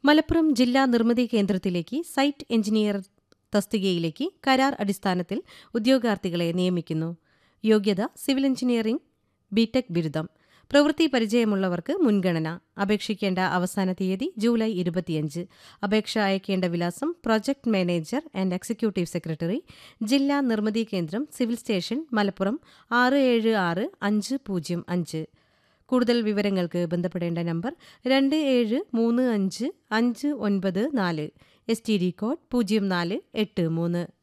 മലപ്പുറം ജില്ലാ നിർമ്മിതി കേന്ദ്രത്തിലേക്ക് സൈറ്റ് എഞ്ചിനീയർ തസ്തികയിലേക്ക് കരാർ അടിസ്ഥാനത്തിൽ ഉദ്യോഗാർത്ഥികളെ നിയമിക്കുന്നു. യോഗ്യത സിവിൽ എഞ്ചിനീയറിംഗ് ബിടെക് ബിരുദം. പ്രവൃത്തി പരിചയമുള്ളവർക്ക് മുൻഗണന. അപേക്ഷിക്കേണ്ട അവസാന തീയതി ജൂലൈ 25. അപേക്ഷ അയക്കേണ്ട വിലാസം project manager and executive secretary, ജില്ലാ നിർമ്മിതി കേന്ദ്രം, സിവിൽ സ്റ്റേഷൻ, മലപ്പുറം 676505. കൂടുതൽ വിവരങ്ങൾക്ക് ബന്ധപ്പെടേണ്ട നമ്പർ 2735 594, STD കോഡ് 0483.